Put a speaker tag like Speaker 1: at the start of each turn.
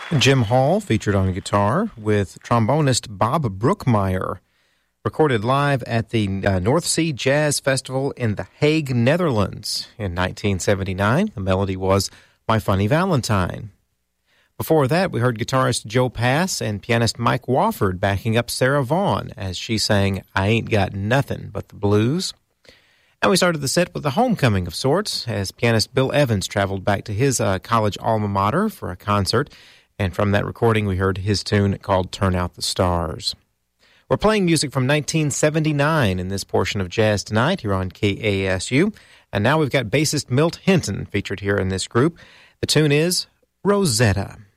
Speaker 1: Jim Hall featured on guitar with trombonist Bob Brookmeyer. Recorded live at the North Sea Jazz Festival in The Hague, Netherlands in 1979. The melody was My Funny Valentine. Before that, we heard guitarist Joe Pass and pianist Mike Wofford backing up Sarah Vaughan as she sang I Ain't Got Nothing But the Blues. And we started the set with a homecoming of sorts as pianist Bill Evans traveled back to his college alma mater for a concert. And from that recording, we heard his tune called Turn Out the Stars. We're playing music from 1979 in this portion of Jazz Tonight here on KASU. And now we've got bassist Milt Hinton featured here in this group. The tune is Rosetta.